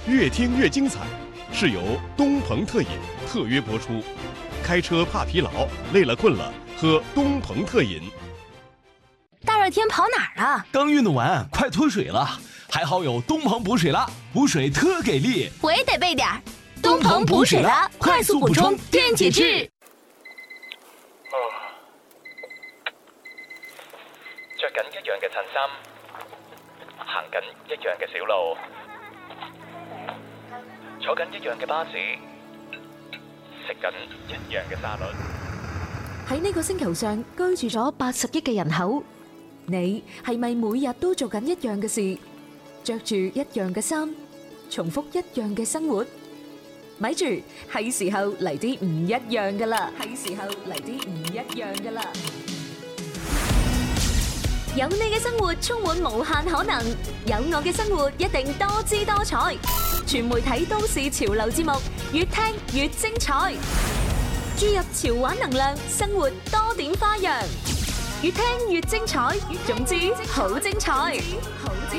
越听越精彩，是由东鹏特饮特约播出。开车怕疲劳，累了困了，喝东鹏特饮。 大热天跑哪儿了？ 刚运动完，快脱水了。还好有东鹏补水了，补水特给力。 我也得备点儿。东鹏补水了，快速补充电解质。 着緊一樣嘅襯衫，行緊一樣嘅小路，坐緊一樣嘅巴士，食緊一樣嘅沙律。 喺呢個星球上居住咗80億嘅人口，你係咪每日都做緊一樣嘅事，着住一樣嘅衫，重複一樣嘅生活？咪住，係時候嚟啲唔一樣㗎喇！有你嘅生活充滿無限可能，有我嘅生活一定多姿多彩。全媒體都市潮流節目，越聽越精彩。注入潮玩能量，生活多點花樣，越聽越精彩。總之好精彩。